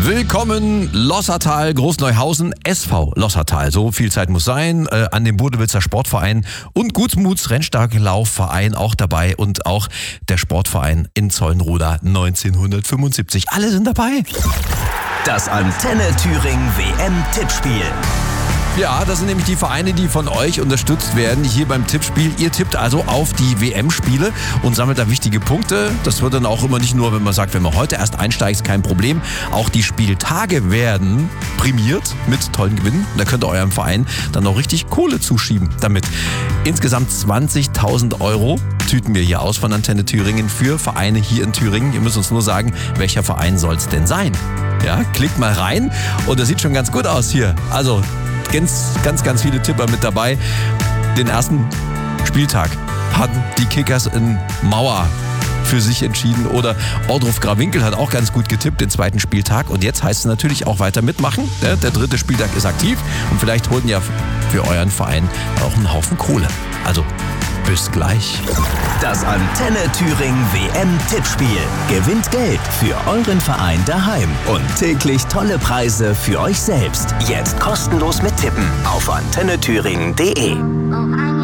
Willkommen, Lossertal, Großneuhausen, SV Lossertal. So viel Zeit muss sein. An dem Bodewitzer Sportverein und Gutsmuts Rennstacklaufverein auch dabei und auch der Sportverein in Zollenroda 1975. Alle sind dabei. Das Antenne Thüringen WM-Tippspiel. Ja, das sind nämlich die Vereine, die von euch unterstützt werden hier beim Tippspiel. Ihr tippt also auf die WM-Spiele und sammelt da wichtige Punkte. Das wird dann auch immer nicht nur, wenn man sagt, wenn man heute erst einsteigt, ist kein Problem. Auch die Spieltage werden prämiert mit tollen Gewinnen. Da könnt ihr eurem Verein dann auch richtig Kohle zuschieben damit. Insgesamt 20.000 Euro tüten wir hier aus von Antenne Thüringen für Vereine hier in Thüringen. Ihr müsst uns nur sagen, welcher Verein soll es denn sein? Ja, klickt mal rein und das sieht schon ganz gut aus hier. Also ganz viele Tipper mit dabei. Den ersten Spieltag hatten die Kickers in Mauer für sich entschieden oder Ordruf Grawinkel hat auch ganz gut getippt den zweiten Spieltag und jetzt heißt es natürlich auch weiter mitmachen. Der dritte Spieltag ist aktiv und vielleicht holt ihr ja für euren Verein auch einen Haufen Kohle. Also bis gleich. Das Antenne Thüringen WM-Tippspiel. Gewinnt Geld für euren Verein daheim und täglich tolle Preise für euch selbst. Jetzt kostenlos mittippen auf antennethüringen.de.